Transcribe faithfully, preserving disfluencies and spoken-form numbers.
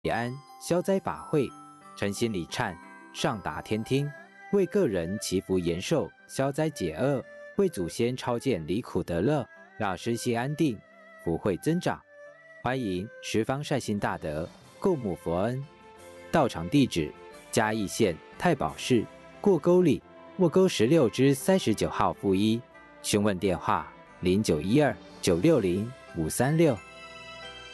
安消灾法会，诚心礼忏，上达天听，为个人祈福延寿，消灾解厄，为祖先超荐离苦得乐，让身心安定，福慧增长。欢迎十方善心大德共沐佛恩。道场地址：嘉义县太保市过沟里沃沟十六之三十九号负一。询问电话：零九一二九六零五三六。